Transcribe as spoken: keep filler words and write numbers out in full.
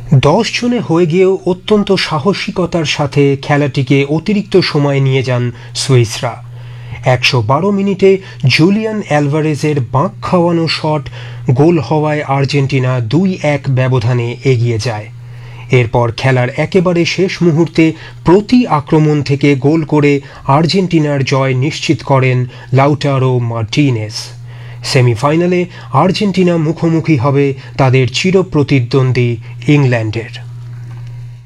দশ জনে হয়ে গিয়েও অত্যন্ত সাহসিকতার সাথে খেলাটিকে অতিরিক্ত সময় নিয়ে যান সুইসরা। একশো বারো মিনিটে জুলিয়ান অ্যালভারেজের বাঁক খাওয়ানো শট গোল হওয়ায় আর্জেন্টিনা দুই এক ব্যবধানে এগিয়ে যায়। এরপর খেলার একেবারে শেষ মুহূর্তে প্রতি আক্রমণ থেকে গোল করে আর্জেন্টিনার জয় নিশ্চিত করেন লাউটারো মার্টিনেজ। সেমিফাইনালে আর্জেন্টিনা মুখোমুখি হবে তাদের চিরপ্রতিদ্বন্দ্বী ইংল্যান্ডের।